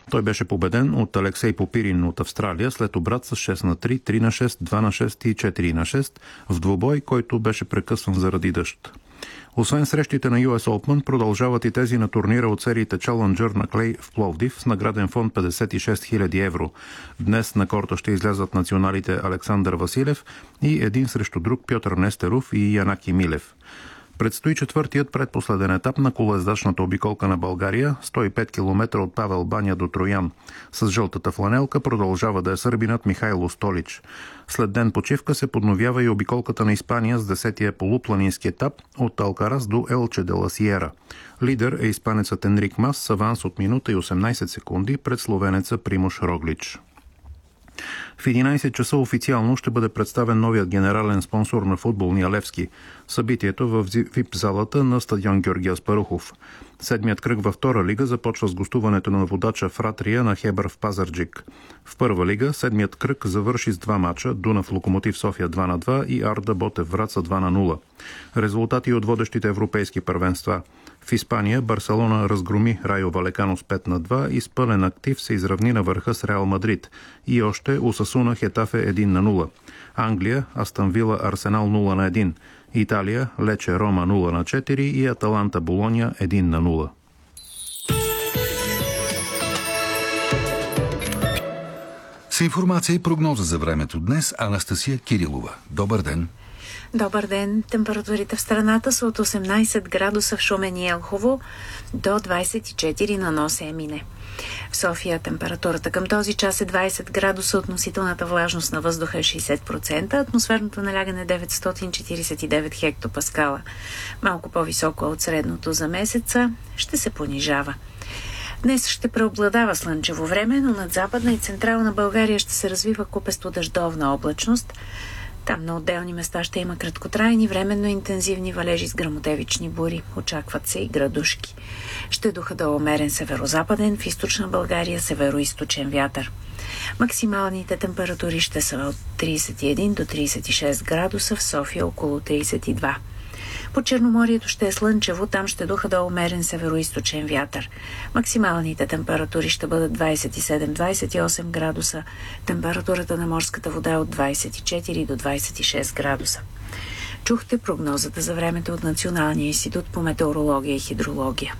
Той беше победен от Алексей Попирин от Австралия след обрат с 6-3, 3-6, 2-6 и 4-6 в двубой, който беше прекъсван заради дъжд. Освен срещите на US Open, продължават и тези на турнира от сериите Challenger на Клей в Пловдив с награден фонд 56 000 евро. Днес на корта ще излязат националите Александър Василев и един срещу друг Пьотър Нестеров и Янаки Милев. Предстои четвъртият предпоследен етап на колоездачната обиколка на България, 105 км от Павел баня до Троян. С жълтата фланелка продължава да е сърбинът Михайло Столич. След ден почивка се подновява и обиколката на Испания с 10-тия полупланински етап от Алкарас до Елче де ла Сиера. Лидер е испанецът Енрик Мас с аванс от минута и 18 секунди пред словенеца Примуш Роглич. В 11 часа официално ще бъде представен новият генерален спонсор на футболния Левски. Събитието в ВИП залата на стадион Георги Аспарухов. Седмият кръг във втора лига започва с гостуването на водача Фратрия на Хебър в Пазарджик. В първа лига седмият кръг завърши с два мача: Дунав Локомотив София 2-2 и Арда Ботев Враца 2-0. Резултати от водещите европейски първенства. В Испания Барселона разгроми Райо Валекано с 5-2 и с пълен актив се изравни на върха с Реал Мадрид. И още Осасуна Хетафе 1-0. Англия Астън Вила Арсенал 0-1. Италия Лече Рома 0-4 и Аталанта Болоня 1-0. С информация и прогноза за времето днес Анастасия Кирилова. Добър ден! Добър ден! Температурите в страната са от 18 градуса в Шумен и Елхово до 24 на Носе Емине. В София температурата към този час е 20 градуса, относителната влажност на въздуха е 60%, атмосферното налягане 949 хектопаскала. Малко по-високо от средното за месеца, ще се понижава. Днес ще преобладава слънчево време, но над Западна и Централна България ще се развива купесто дъждовна облачност. Там на отделни места ще има краткотрайни, временно интензивни валежи с гръмотевични бури. Очакват се и градушки. Ще духа до умерен северо-западен, в източна България северо-источен вятър. Максималните температури ще са от 31 до 36 градуса, в София около 32. По Черноморието ще е слънчево, там ще духа до умерен северо-источен вятър. Максималните температури ще бъдат 27-28 градуса, температурата на морската вода е от 24 до 26 градуса. Чухте прогнозата за времето от Националния институт по метеорология и хидрология.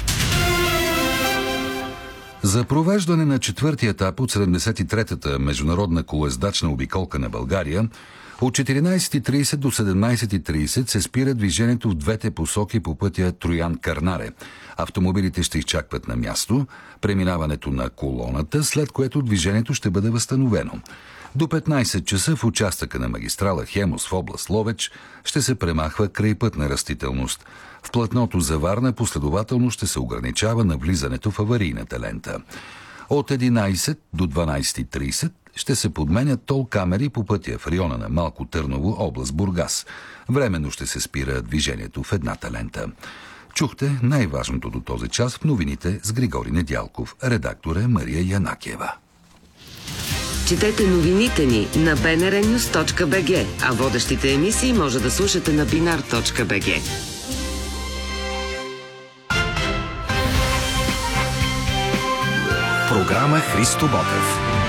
За провеждане на четвъртия етап от 73-та международна колоездачна обиколка на България от 14.30 до 17.30 се спира движението в двете посоки по пътя Троян-Кърнаре. Автомобилите ще изчакват на място преминаването на колоната, след което движението ще бъде възстановено. До 15 часа в участъка на магистрала Хемус в област Ловеч ще се премахва крайпътна растителност. В платното за Варна последователно ще се ограничава навлизането в аварийната лента. От 11 до 12.30 ще се подменят тол камери по пътя в района на Малко Търново, област Бургас. Временно ще се спира движението в едната лента. Чухте най-важното до този час в новините с Григорий Недялков. Редактор е Мария Янакиева. Четете новините ни на bnrnews.bg, а водещите емисии може да слушате на binar.bg. Програма Христо Ботев.